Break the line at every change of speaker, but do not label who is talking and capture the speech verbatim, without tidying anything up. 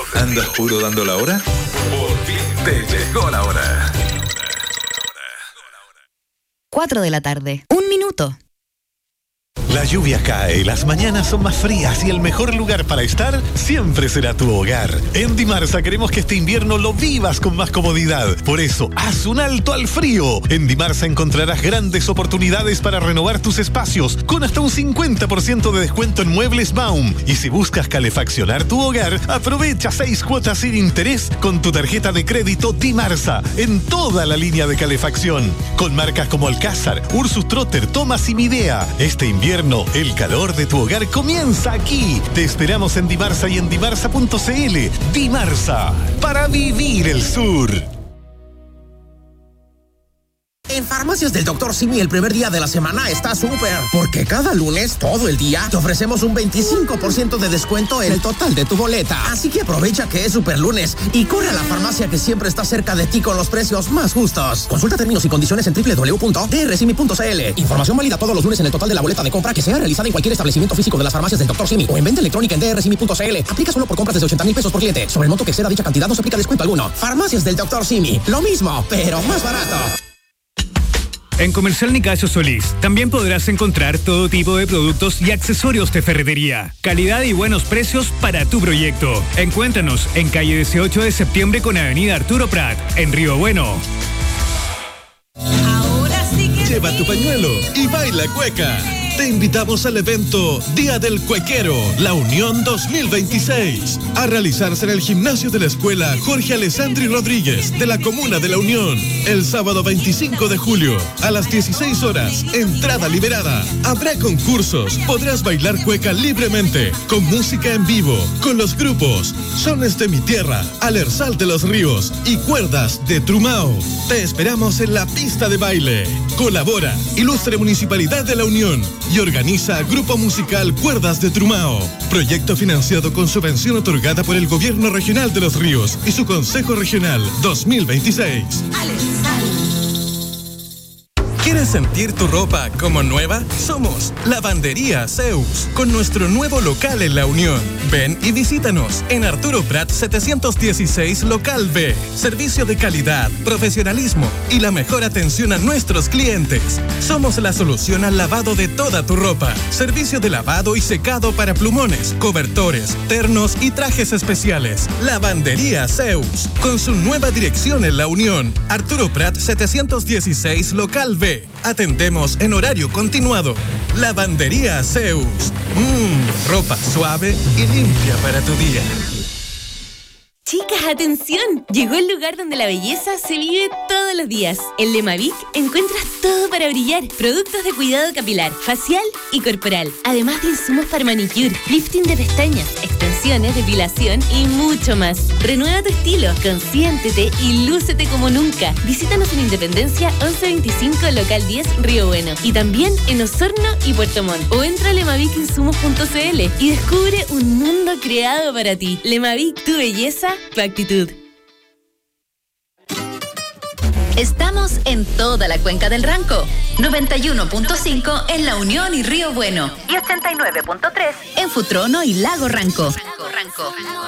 ¿Andas puro dando la hora? Por fin te llegó la hora.
Cuatro de la tarde. Un minuto.
La lluvia cae, las mañanas son más frías y el mejor lugar para estar siempre será tu hogar. En Dimarsa queremos que este invierno lo vivas con más comodidad. Por eso, haz un alto al frío. En Dimarsa encontrarás grandes oportunidades para renovar tus espacios con hasta un cincuenta por ciento de descuento en muebles Baum. Y si buscas calefaccionar tu hogar, aprovecha seis cuotas sin interés con tu tarjeta de crédito Dimarsa en toda la línea de calefacción. Con marcas como Alcázar, Ursus Trotter, Thomas y Midea. Este invierno el calor de tu hogar comienza aquí. Te esperamos en Dimarsa y en dimarsa punto cl. Dimarsa, para vivir el sur.
En Farmacias del doctor Simi el primer día de la semana está súper, porque cada lunes, todo el día, te ofrecemos un veinticinco por ciento de descuento en el total de tu boleta. Así que aprovecha que es super lunes y corre a la farmacia que siempre está cerca de ti con los precios más justos. Consulta términos y condiciones en doble u doble u doble u punto d r simi punto cl. Información válida todos los lunes en el total de la boleta de compra que sea realizada en cualquier establecimiento físico de las Farmacias del doctor Simi o en venta electrónica en d r simi punto cl. Aplica solo por compras desde ochenta mil pesos por cliente. Sobre el monto que exceda dicha cantidad no se aplica descuento alguno. Farmacias del doctor Simi. Lo mismo, pero más barato.
En Comercial Nicasio Solís también podrás encontrar todo tipo de productos y accesorios de ferretería. Calidad y buenos precios para tu proyecto. Encuéntranos en calle dieciocho de septiembre con avenida Arturo Prat, en Río Bueno.
Ahora sí que
Lleva tu pañuelo y baila cueca. Te invitamos al evento Día del Cuequero, La Unión dos mil veintiséis, a realizarse en el gimnasio de la escuela Jorge Alessandri Rodríguez de la Comuna de La Unión, el sábado veinticinco de julio, a las dieciséis horas, entrada liberada. Habrá concursos, podrás bailar cueca libremente, con música en vivo, con los grupos Sones de mi Tierra, Alersal de los Ríos y Cuerdas de Trumao. Te esperamos en la pista de baile. Colabora Ilustre Municipalidad de La Unión y organiza Grupo Musical Cuerdas de Trumao. Proyecto financiado con subvención otorgada por el Gobierno Regional de los Ríos y su Consejo Regional dos mil veintiséis. ¿Quieres sentir tu ropa como nueva? Somos Lavandería Zeus, con nuestro nuevo local en La Unión. Ven y visítanos en Arturo Prat setecientos dieciséis, local B. Servicio de calidad, profesionalismo y la mejor atención a nuestros clientes. Somos la solución al lavado de toda tu ropa. Servicio de lavado y secado para plumones, cobertores, ternos y trajes especiales. Lavandería Zeus, con su nueva dirección en La Unión. Arturo Prat setecientos dieciséis, local B. Atendemos en horario continuado. Lavandería Zeus. Mmm, ropa suave y limpia para tu día.
Chicas, atención, llegó el lugar donde la belleza se vive todos los días. En Lemavic encuentras todo para brillar, productos de cuidado capilar, facial y corporal, además de insumos para manicure, lifting de pestañas, extensiones, depilación y mucho más. Renueva tu estilo, consiéntete y lúcete como nunca. Visítanos en Independencia once veinticinco, local diez, Río Bueno, y también en Osorno y Puerto Montt, o entra a lemavic insumos punto cl y descubre un mundo creado para ti. Lemavic, tu belleza, tu actitud.
Estamos en toda la cuenca del Ranco. noventa y uno punto cinco en La Unión y Río Bueno. Y ochenta y nueve punto tres en Futrono y Lago Ranco.